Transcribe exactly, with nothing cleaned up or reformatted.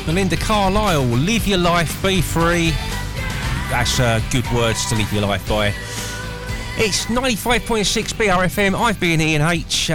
Melinda Carlisle, Live Your Life, Be Free. That's uh, good words to live your life by. It's ninety-five point six B R F M. I've been Ian H.